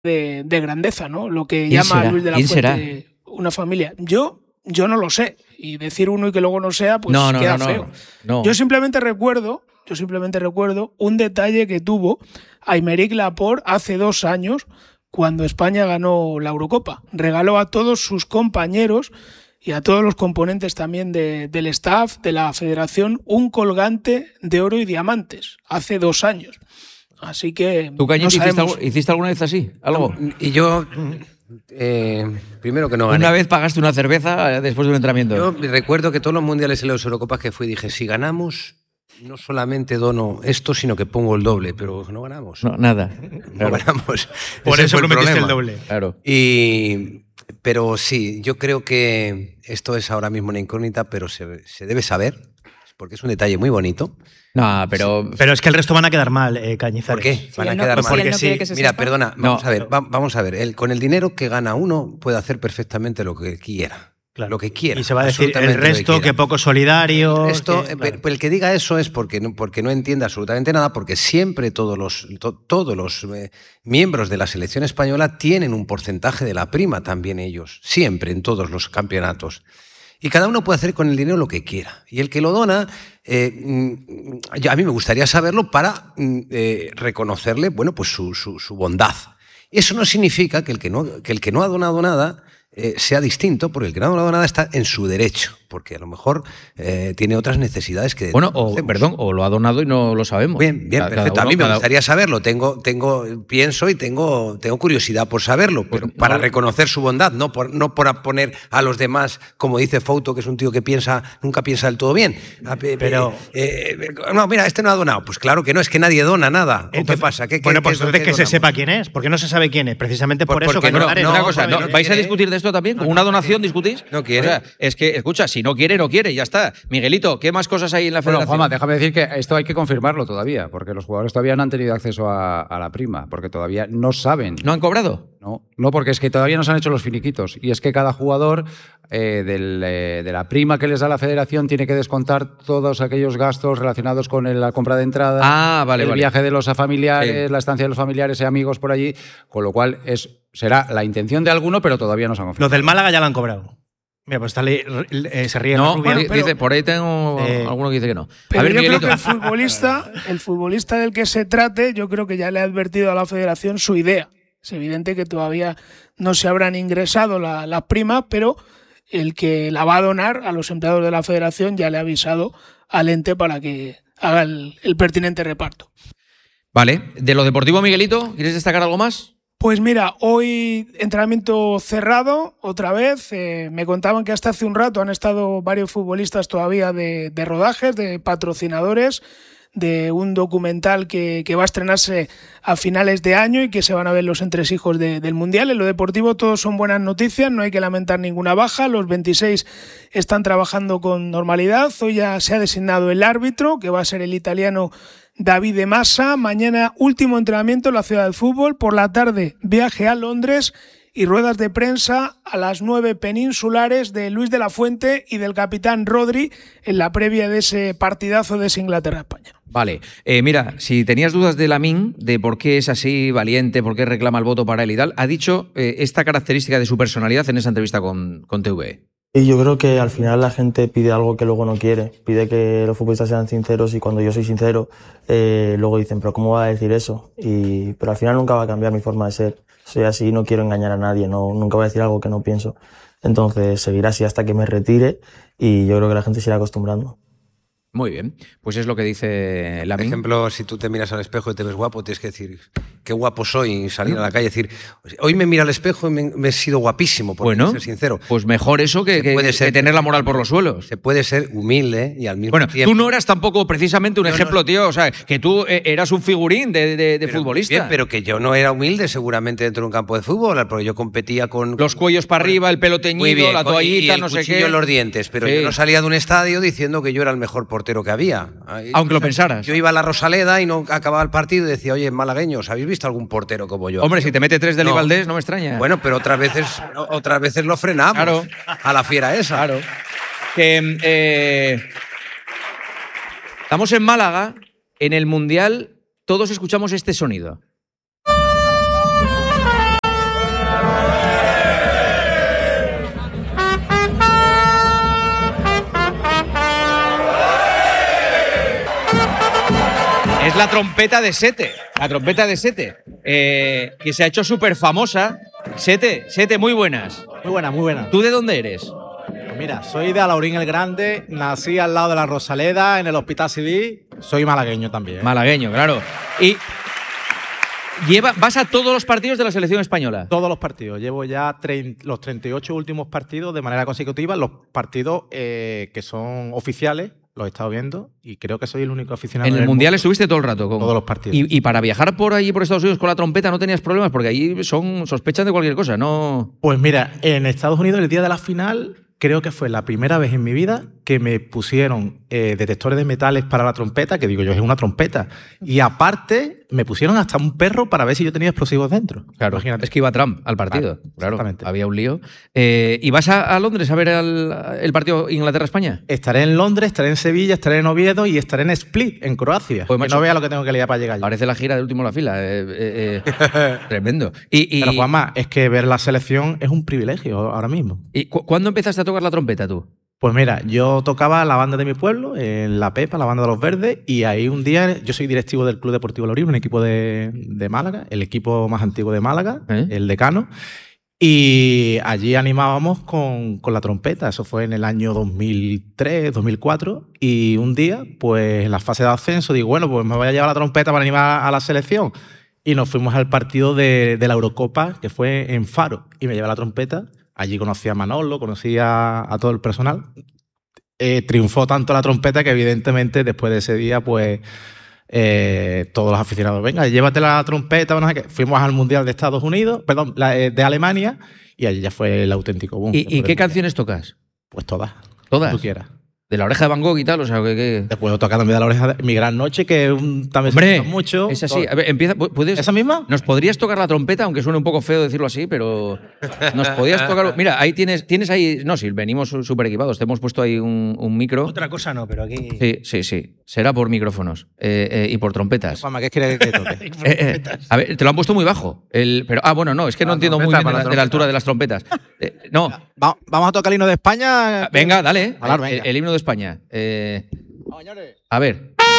de grandeza, ¿no? Lo que llama Luis de la Fuente una familia. Yo no lo sé. Y decir uno y que luego no sea, pues queda feo. No. Yo simplemente recuerdo un detalle que tuvo Aymeric Laporte hace 2 años cuando España ganó la Eurocopa. Regaló a todos sus compañeros y a todos los componentes también del staff de la federación un colgante de oro y diamantes hace 2 años. Así que ¿Tú, Cañete, hiciste alguna vez así? ¿Algo? Y yo, primero que no gané. Una vez pagaste una cerveza después de un entrenamiento. Yo recuerdo que todos los mundiales y las Eurocopas que fui dije, si ganamos, no solamente dono esto, sino que pongo el doble, pero no ganamos. No, nada. No ganamos. Por eso prometiste el doble. Claro. Pero sí, yo creo que esto es ahora mismo una incógnita, pero se debe saber, porque es un detalle muy bonito. No, pero... Sí. Pero es que el resto van a quedar mal, Cañizares. ¿Por qué? Van a quedar mal. Porque sí. Mira, perdona, vamos a ver. Con el dinero que gana uno puede hacer perfectamente lo que quiera. Claro. Lo que quiera. Y se va a decir el resto que poco solidario. El que diga eso es porque no entiende absolutamente nada, porque siempre todos los miembros de la selección española tienen un porcentaje de la prima también ellos, siempre en todos los campeonatos. Y cada uno puede hacer con el dinero lo que quiera. Y el que lo dona, a mí me gustaría saberlo para reconocerle, bueno, pues su bondad. Eso no significa que el que no ha donado nada sea distinto, porque el que no ha donado nada está en su derecho, porque a lo mejor tiene otras necesidades que... Bueno, o lo ha donado y no lo sabemos. Bien, perfecto. A mí me gustaría saberlo. Pienso y tengo curiosidad por saberlo, pero para reconocer su bondad, no por poner a los demás, como dice Fouto, que es un tío que nunca piensa del todo bien. Pero... no, mira, este no ha donado. Pues claro que no, es que nadie dona nada. Entonces, ¿qué pasa? Pues entonces que se sepa quién es, porque no se sabe quién es. Precisamente por eso. Una cosa, ¿vais a discutir de esto también? ¿Con una donación discutís? No quiere. O sea, es que, escucha, si no quiere, no quiere, ya está. Miguelito, ¿qué más cosas hay en la federación? Bueno, Juanma, déjame decir que esto hay que confirmarlo todavía, porque los jugadores todavía no han tenido acceso a la prima, porque todavía no saben. ¿No han cobrado? No, porque es que todavía no se han hecho los finiquitos. Y es que cada jugador de la prima que les da la federación tiene que descontar todos aquellos gastos relacionados con la compra de entrada, el viaje de los familiares, la estancia de los familiares y amigos por allí, con lo cual será la intención de alguno, pero todavía no se han confirmado. Los del Málaga ya lo han cobrado. Mira, pues se ríe. No, dice, por ahí tengo alguno que dice que no. Pero yo creo que el futbolista del que se trate, yo creo que ya le ha advertido a la federación su idea. Es evidente que todavía no se habrán ingresado las primas, pero el que la va a donar a los empleados de la federación ya le ha avisado al ente para que haga el pertinente reparto. Vale. De lo deportivo, Miguelito, ¿quieres destacar algo más? Pues mira, hoy entrenamiento cerrado otra vez. Me contaban que hasta hace un rato han estado varios futbolistas todavía de rodajes, de patrocinadores, de un documental que va a estrenarse a finales de año y que se van a ver los entresijos del Mundial. En lo deportivo todo son buenas noticias, no hay que lamentar ninguna baja. Los 26 están trabajando con normalidad. Hoy ya se ha designado el árbitro, que va a ser el italiano David De Massa. Mañana último entrenamiento en la Ciudad del Fútbol. Por la tarde viaje a Londres y ruedas de prensa a las 9 peninsulares de Luis de la Fuente y del capitán Rodri en la previa de ese partidazo de Inglaterra-España. Vale. Mira, si tenías dudas de Lamine, de por qué es así valiente, por qué reclama el voto para él y tal, ha dicho esta característica de su personalidad en esa entrevista con TVE. Y yo creo que al final la gente pide algo que luego no quiere. Pide que los futbolistas sean sinceros y cuando yo soy sincero, luego dicen, pero ¿cómo va a decir eso? Pero al final nunca va a cambiar mi forma de ser. Soy así, no quiero engañar a nadie, nunca voy a decir algo que no pienso. Entonces seguirá así hasta que me retire y yo creo que la gente se irá acostumbrando. Muy bien, pues es lo que dice Lamine. Por ejemplo, si tú te miras al espejo y te ves guapo, tienes que decir, qué guapo soy, y salir a la calle y decir, hoy me miro al espejo y me he sido guapísimo, por ser sincero. Pues mejor eso que tener la moral por los suelos. Se puede ser humilde y al mismo tiempo... Tú no eras tampoco precisamente un ejemplo, tío, o sea, que tú eras un figurín de futbolista. Bien, pero que yo no era humilde seguramente dentro de un campo de fútbol, porque yo competía con... Los cuellos para arriba, el pelo teñido, la toallita, no sé qué. Y en los dientes, pero yo no salía de un estadio diciendo que yo era el mejor portero que había. Aunque lo pensaras. Yo iba a la Rosaleda y no acababa el partido y decía, oye, malagueños, ¿habéis visto algún portero como yo? Hombre, si te mete 3 de Eli Valdés, no me extraña. Bueno, pero otras veces lo frenamos. Claro. A la fiera esa. Claro. Estamos en Málaga, en el Mundial, todos escuchamos este sonido. la trompeta de Sete. La trompeta de Sete. Que se ha hecho súper famosa. Sete, muy buenas. Muy buena, muy buena. ¿Tú de dónde eres? Pues mira, soy de Alaurín el Grande, nací al lado de la Rosaleda, en el Hospital Civil. Soy malagueño también. Malagueño, claro. Y vas a todos los partidos de la selección española. Todos los partidos. Llevo ya los 38 últimos partidos de manera consecutiva. Los partidos que son oficiales los he estado viendo y creo que soy el único aficionado. En el Mundial estuviste todo el rato. Todos los partidos. Y para viajar por allí, por Estados Unidos, con la trompeta no tenías problemas, porque allí sospechan de cualquier cosa, ¿no? Pues mira, en Estados Unidos el día de la final creo que fue la primera vez en mi vida que me pusieron detectores de metales para la trompeta, que digo yo, es una trompeta. Y aparte me pusieron hasta un perro para ver si yo tenía explosivos dentro. Claro, imagínate. es que iba Trump al partido. Claro, exactamente. Había un lío. ¿Y vas a Londres a ver el partido Inglaterra-España? Estaré en Londres, estaré en Sevilla, estaré en Oviedo y estaré en Split, en Croacia. Pues, macho, no vea lo que tengo que liar para llegar allí. Parece la gira de Último en la Fila. Tremendo. Pero Juanma, es que ver la selección es un privilegio ahora mismo. ¿Y cuándo empezaste a tocar la trompeta tú? Pues mira, yo tocaba la banda de mi pueblo, en La Pepa, la banda de los Verdes, y ahí un día, yo soy directivo del Club Deportivo Alaurín, un equipo de Málaga, el equipo más antiguo de Málaga, el Decano, y allí animábamos con la trompeta. Eso fue en el año 2003, 2004, y un día, pues en la fase de ascenso, digo, bueno, pues me voy a llevar la trompeta para animar a la selección. Y nos fuimos al partido de la Eurocopa, que fue en Faro, y me llevé la trompeta. Allí conocí a Manolo, conocí a todo el personal. Triunfó tanto la trompeta que evidentemente después de ese día, pues todos los aficionados, venga, llévate la trompeta. No sé qué. Fuimos al Mundial de Estados Unidos, perdón, de Alemania, y allí ya fue el auténtico boom. ¿Y qué canciones tocas? Pues todas. ¿Todas? Tú quieras. De La Oreja de Van Gogh y tal, o sea, ¿qué? Te puedo tocar también de La Oreja de Mi Gran Noche, que también se escucha mucho. Es así. A ver, ¿puedes? ¿Esa misma? Nos podrías tocar la trompeta, aunque suene un poco feo decirlo así, pero nos podías tocar. Mira, ahí tienes ahí. No, si venimos súper equipados, te hemos puesto ahí un micro. Otra cosa no, pero aquí. Sí. Será por micrófonos y por trompetas. Juanma, ¿qué quieres que toque? A ver, te lo han puesto muy bajo. Bueno, no, es que no entiendo muy bien de la altura de las trompetas. No. Vamos a tocar el himno de España. Venga, dale. Venga. El himno de España. A ver.